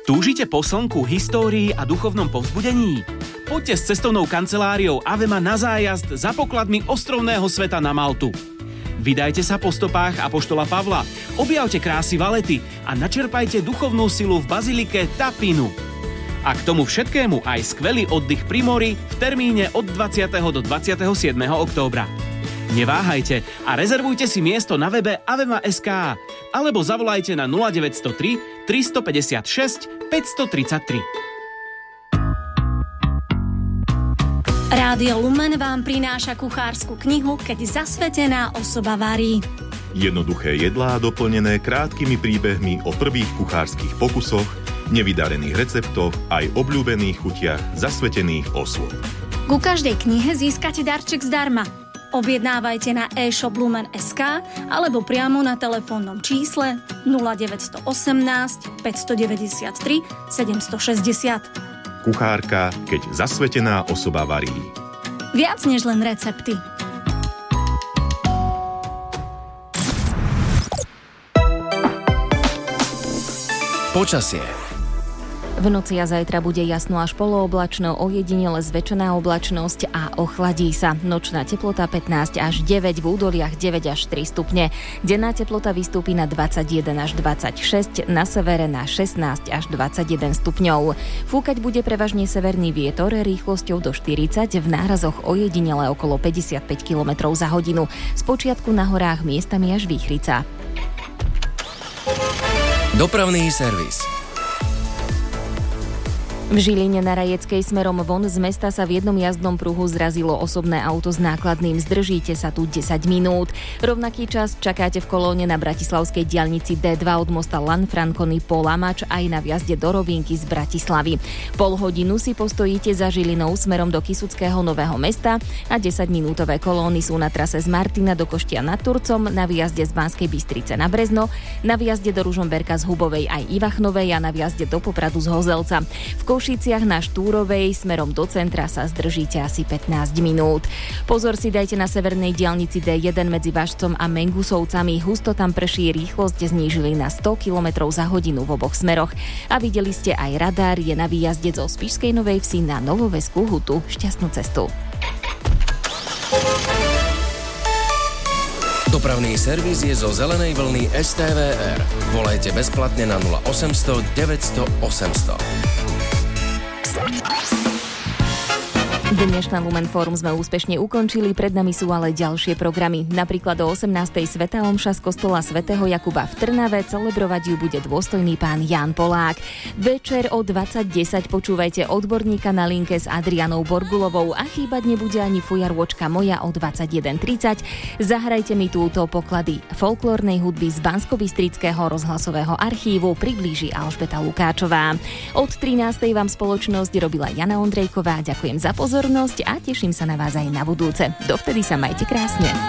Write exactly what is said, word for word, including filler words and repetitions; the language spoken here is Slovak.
Túžite po slnku, histórii a duchovnom povzbudení? Poďte s cestovnou kanceláriou Avema na zájazd za pokladmi ostrovného sveta na Maltu. Vydajte sa po stopách apoštola Pavla, objavte krásy Valety a načerpajte duchovnú silu v bazilike Tapinu. A k tomu všetkému aj skvelý oddych pri mori v termíne od dvadsiateho do dvadsiateho siedmeho októbra. Neváhajte a rezervujte si miesto na webe avema bodka es ká alebo zavolajte na nula deväť nula tri, tristopäťdesiatšesť, päťstotridsaťtri. Rádio Lumen vám prináša kuchársku knihu Keď zasvetená osoba varí. Jednoduché jedlá doplnené krátkými príbehmi o prvých kuchárskych pokusoch, nevydarených receptoch aj obľúbených chutiach zasvetených osôb. Ku každej knihe získate darček zdarma. Objednávajte na e-shop lumen bodka es ká alebo priamo na telefónnom čísle nula deväť jedna osem, päť deväť tri, sedem šesť nula. Kuchárka, keď zasvetená osoba varí. Viac než len recepty. Počasie. V noci a zajtra bude jasno až polooblačno, ojedinele zväčšená oblačnosť a ochladí sa. Nočná teplota pätnásť až deväť, v údoliach deväť až tri stupne. Denná teplota vystúpi na dvadsaťjeden až dvadsaťšesť, na severe na šestnásť až dvadsaťjeden stupňov. Fúkať bude prevažne severný vietor rýchlosťou do štyridsať, v nárazoch ojedinele okolo päťdesiatpäť kilometrov za hodinu. Spočiatku na horách miestami až výchrica. Dopravný servis. V Žiline na Rajeckej smerom von z mesta sa v jednom jazdnom pruhu zrazilo osobné auto s nákladným. Zdržíte sa tu desať minút. Rovnaký čas čakáte v kolóne na bratislavskej diaľnici dé dva od mosta Lanfrancony po Lamač aj na vjazde do Rovinky z Bratislavy. Pol hodinu si postojíte za Žilinou smerom do Kysuckého Nového Mesta a desaťminútové kolóny sú na trase z Martina do Koštia nad Turcom, na výjazde z Banskej Bystrice na Brezno, na výjazde do Ružomberka z Hubovej aj Ivachnovej a na výjazde do Popradu z Hozelca. V V Košiciach na Štúrovej smerom do centra sa zdržíte asi pätnásť minút. Pozor si dajte na severnej diaľnici dé jeden medzi Važcom a Mengusovcami. Husto tam prší, rýchlosť znížili na sto kilometrov za hodinu v oboch smeroch. A videli ste aj radár, je na výjazde zo Spišskej Novej Vsi na Novoveskú Hutu. Šťastnú cestu. Dopravný servis je zo zelenej vlny es té vé er. Volajte bezplatne na nula osemsto deväťsto osemsto. Dnešné Lumen Fórum sme úspešne ukončili, pred nami sú ale ďalšie programy. Napríklad o osemnástej svätá omša z kostola svätého Jakuba v Trnave, celebrovať ju bude dôstojný pán Ján Polák. Večer o dvadsať desať počúvajte odborníka na linke s Adrianou Borgulovou a chýbať nebude ani fujarôčka moja o dvadsaťjeden tridsať. Zahrajte mi túto poklady folklórnej hudby z Banskobystrického rozhlasového archívu priblíži Alžbeta Lukáčová. Od trinástej vám spoločnosť robila Jana Ondrejková. Ďakujem za pozornosť a teším sa na vás aj na budúce. Dovtedy sa majte krásne.